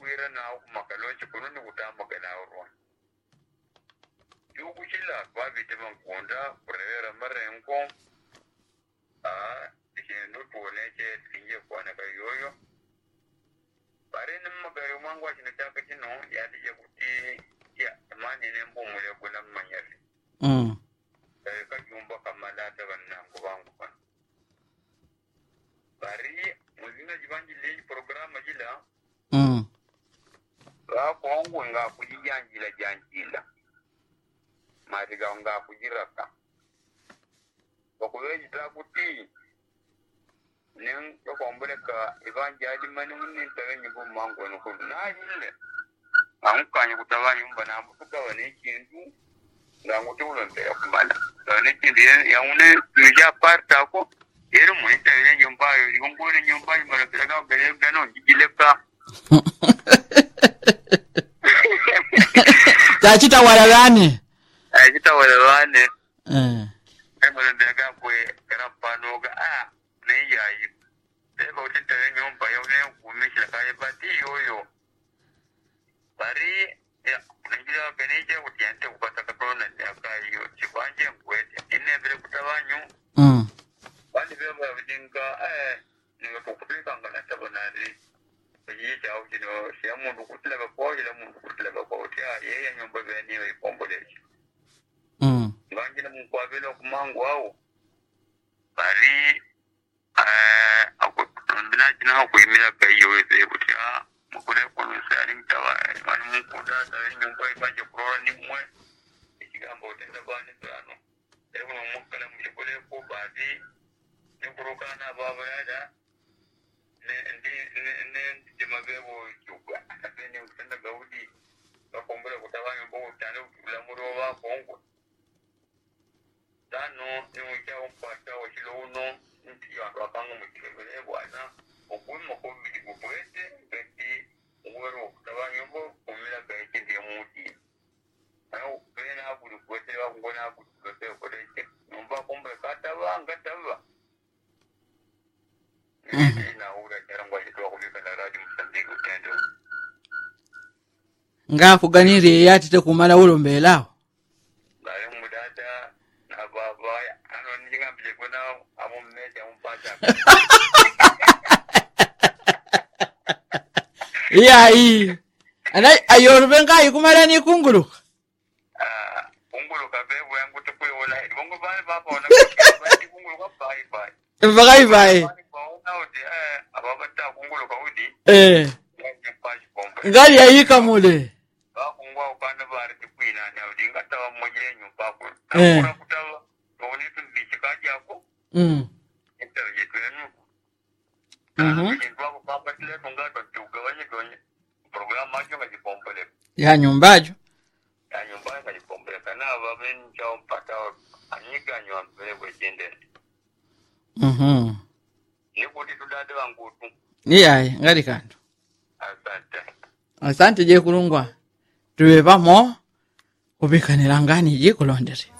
kuira na makalochi kununi kutamba kana urwa yuku chila kwa vitiman kunda kurera marenko dikendo tuoneche tinje kwana kayoyo barene magayo mangwa chinataka chino yadije kuti ya amani nembo mule kuna manyali kajumba kamalata banango bangu bana bari muzina jibanji le programa jila ba kongo nga kujijanjila janjila madiga nga kujiraka bakuweji takuti nen kokombreka ibanjali mani munni tawenyi bu mango no ko na hille an kanyi kutawanyi mbana mbuka wane kindu ngango tulonde yakumala ne kindi ya une tuja parta ko ero munita ile nyumba yo ngongole nyumba mara kiraga gare gano jilepa tachita walagane ajita walagane mara daga ko rapano ga ne yayi eba utita nyumba yo ne kumisha kai bati yoyo bari ya ngira beneje utiante kupata katona ya kayo chibanje kwete inebere kutawanyu bandi beba bidinga ni kupulika ngana tabonari yita aujino siamu ndukutla bako ila mundu kutla bako tia yeye nyumba beni yo ipomboleje ngangina munkwabelo kumangu au bari akutondina jina kuimira kayo weze kutia mukule kono sari mtawa manu mukuda tawe nyumba ibanje kurora ni mwe ikigambo tenda bani plano ego mukala mukule ko badi ni kurokana baba yada ne jimabebo chuka ni utenda gaudi bakombora kutawanya mbo tano kula murowa kongo dano ni mukya umpata wa kilono ntiyo akanga mukile bwana okuimo ko bidi kubwete beti uwero kutawanya mbo kumila gaike ndi muti ayo pena akulu kwete wa ngona akulu kwete kodete numba kombe katawa ngatawa na ura charangwa jitwa kulika na radio msandiko tendo ngakuganire yatite kumala ulombelao bale mudada na baba ano ninga bije kuna amumeja umpata iya ayorubenga ikumala ni kungulu kungulu kabebo yangu tukweola bongo bale baba ona kungulu kwa bye ababata kungulu kaudi ngali yayika mule bakungwa ukana bari tikwina na udinga tawa mmoje nyumba ko akura kutawa toni tubishikaje ako interje twenu ndwa baba tile tunga tugawanye tonye program majo ngajipompele ya nyumbajo ngajipompele kana baben chao mpata anyika nywa mbele jende nikuti tudade wangu tu iya ngali kantu asante je kulungwa tuwe pamo kubikanira ngani je kulondere